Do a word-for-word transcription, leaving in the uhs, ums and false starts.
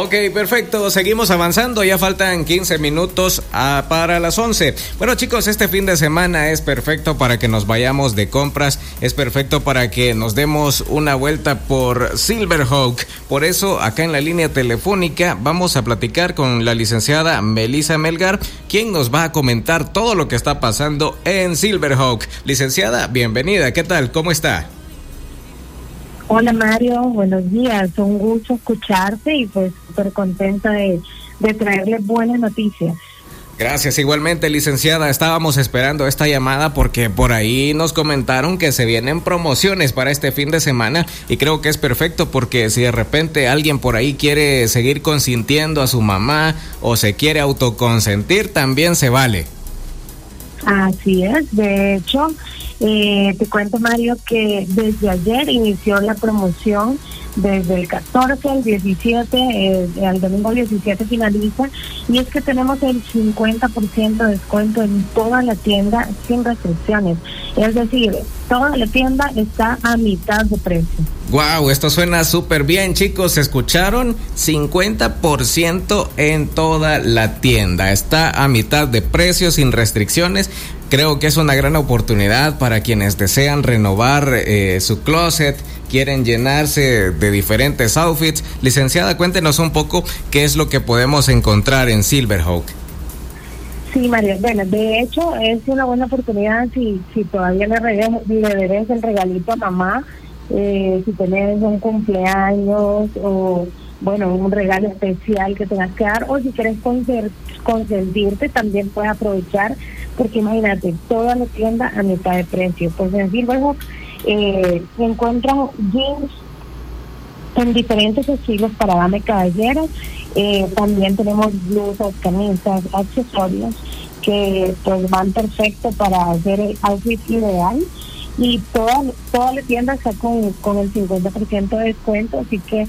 Ok, perfecto, seguimos avanzando, ya faltan quince minutos ah, para las once. Bueno chicos, este fin de semana es perfecto para que nos vayamos de compras, es perfecto para que nos demos una vuelta por Silverhawk. Por eso acá en la línea telefónica vamos a platicar con la licenciada Melissa Melgar, quien nos va a comentar todo lo que está pasando en Silverhawk. Licenciada, bienvenida, ¿qué tal? ¿Cómo está? Hola Mario, buenos días, un gusto escucharte y pues súper contenta de, de traerles buenas noticias. Gracias, igualmente licenciada, estábamos esperando esta llamada porque por ahí nos comentaron que se vienen promociones para este fin de semana y creo que es perfecto porque si de repente alguien por ahí quiere seguir consintiendo a su mamá o se quiere autoconsentir, también se vale. Así es, de hecho, eh, te cuento Mario que desde ayer inició la promoción, desde el catorce al diecisiete, eh, al domingo diecisiete finaliza, y es que tenemos el cincuenta por ciento de descuento en toda la tienda sin restricciones, es decir, toda la tienda está a mitad de precio. Wow, esto suena súper bien, chicos, ¿escucharon? cincuenta por ciento en toda la tienda, está a mitad de precio, sin restricciones. Creo que es una gran oportunidad para quienes desean renovar eh, su closet, quieren llenarse de diferentes outfits. Licenciada, cuéntenos un poco qué es lo que podemos encontrar en Silverhawk. Sí, María, bueno, de hecho es una buena oportunidad si, si todavía le, re- le debes el regalito a mamá, eh, si tenés un cumpleaños o, bueno, un regalo especial que tengas que dar, o si quieres conser- consentirte, también puedes aprovechar, porque imagínate, toda la tienda a mitad de precio. Pues en Silverhawk eh, se encuentran jeans en diferentes estilos para dama y caballero. Eh, también tenemos blusas, camisas, accesorios que pues van perfecto para hacer el outfit ideal, y toda, toda la tienda está con, con el cincuenta por ciento de descuento, así que